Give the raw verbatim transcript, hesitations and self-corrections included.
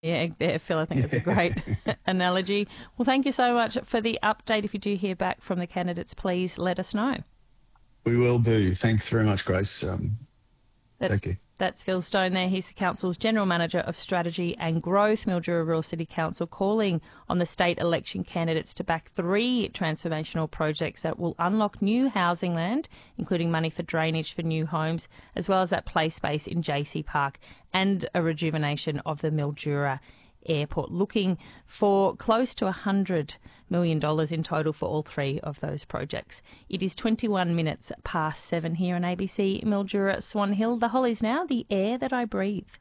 Yeah, yeah, Phil, I think that's a great analogy. Well, thank you so much for the update. If you do hear back from the candidates, please let us know. We will do. Thanks very much, Grace. Um, That's, take care. that's Phil Stone there. He's the Council's General Manager of Strategy and Growth. Mildura Rural City Council calling on the state election candidates to back three transformational projects that will unlock new housing land, including money for drainage for new homes, as well as that play space in J C Park and a rejuvenation of the Mildura Airport, looking for close to one hundred million dollars in total for all three of those projects. It is twenty-one minutes past seven here on A B C Mildura Swan Hill. The Hollies now, the air that I breathe.